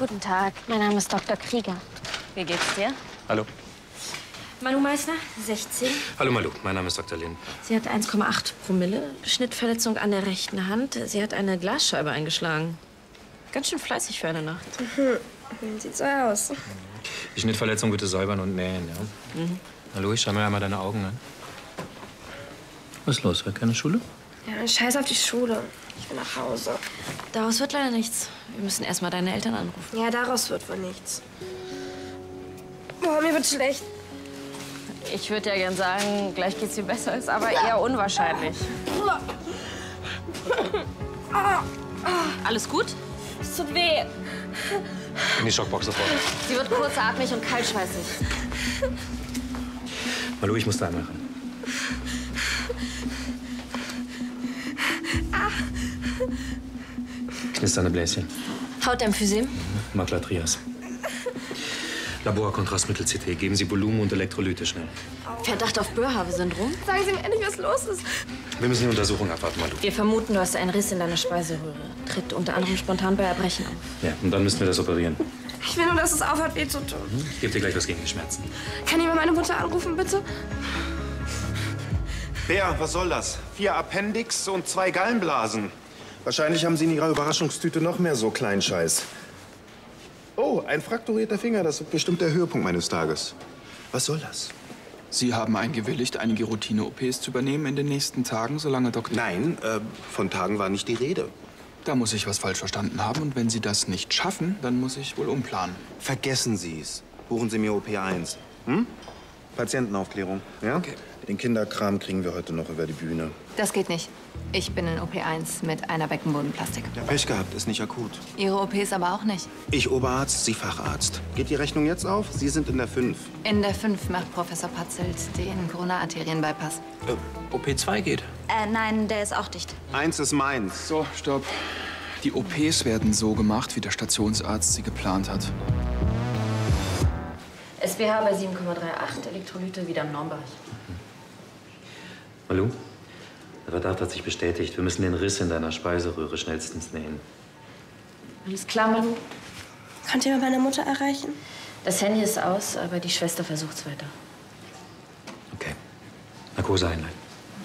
Guten Tag, mein Name ist Dr. Krieger. Wie geht's dir? Hallo. Manu Meissner, 16. Hallo Malu, mein Name ist Dr. Lin. Sie hat 1,8 Promille, Schnittverletzung an der rechten Hand. Sie hat eine Glasscheibe eingeschlagen. Ganz schön fleißig für eine Nacht. Sieht so aus. Die Schnittverletzung bitte säubern und nähen, ja? Malu, ich schau mir einmal deine Augen an. Was ist los? War keine Schule? Ja, scheiß auf die Schule. Ich will nach Hause. Daraus wird leider nichts. Wir müssen erst mal deine Eltern anrufen. Ja, daraus wird wohl nichts. Boah, mir wird schlecht. Ich würde ja gern sagen, gleich geht's dir besser, ist aber eher unwahrscheinlich. Alles gut? Es tut weh. In die Schockbox sofort. Sie wird kurzatmig und kaltschweißig. Malu, ich muss da einmal ran. Knisternde Bläschen. Hautemphysem? Makler Trias. Labor, Kontrastmittel, CT. Geben Sie Volumen und Elektrolyte schnell. Verdacht auf Boerhaave-Syndrom? Sagen Sie mir endlich, was los ist. Wir müssen die Untersuchung abwarten, Malu. Wir vermuten, du hast einen Riss in deiner Speiseröhre. Tritt unter anderem spontan bei Erbrechen auf. Ja, und dann müssen wir das operieren. Ich will nur, dass es aufhört, weh zu tun. Ich gebe dir gleich was gegen die Schmerzen. Kann jemand meine Mutter anrufen, bitte? Bär, was soll das? 4 Appendix und 2 Gallenblasen. Wahrscheinlich haben Sie in Ihrer Überraschungstüte noch mehr so Kleinscheiß. Oh, ein frakturierter Finger, das ist bestimmt der Höhepunkt meines Tages. Was soll das? Sie haben eingewilligt, einige Routine-OPs zu übernehmen in den nächsten Tagen, solange Dr. Nein, von Tagen war nicht die Rede. Da muss ich was falsch verstanden haben. Und wenn Sie das nicht schaffen, dann muss ich wohl umplanen. Vergessen Sie es. Buchen Sie mir OP1. Hm? Patientenaufklärung, ja? Okay. Den Kinderkram kriegen wir heute noch über die Bühne. Das geht nicht. Ich bin in OP1 mit einer Beckenbodenplastik. Ja, Pech gehabt, ist nicht akut. Ihre OPs aber auch nicht. Ich Oberarzt, Sie Facharzt. Geht die Rechnung jetzt auf? Sie sind in der 5. In der 5 macht Professor Patzelt den Corona-Arterienbypass. OP2 geht. Nein, der ist auch dicht. 1 ist meins. So, stopp. Die OPs werden so gemacht, wie der Stationsarzt sie geplant hat. SpH bei 7,38, Elektrolyte wieder im Normbereich. Malu, der Verdacht hat sich bestätigt. Wir müssen den Riss in deiner Speiseröhre schnellstens nähen. Alles klar, Manu? Könnt ihr meine Mutter erreichen? Das Handy ist aus, aber die Schwester versucht's weiter. Okay. Narkose einleiten.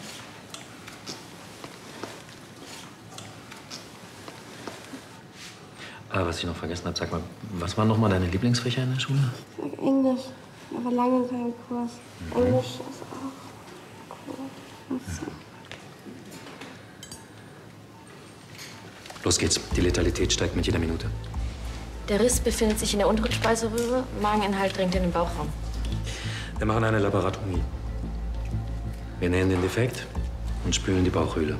Was ich noch vergessen habe, sag mal, was waren noch mal deine Lieblingsfächer in der Schule? Englisch, aber lange kein Kurs. Englisch ist auch cool. Los geht's. Die Letalität steigt mit jeder Minute. Der Riss befindet sich in der unteren Speiseröhre. Mageninhalt dringt in den Bauchraum. Wir machen eine Laparotomie. Wir nähen den Defekt und spülen die Bauchhöhle.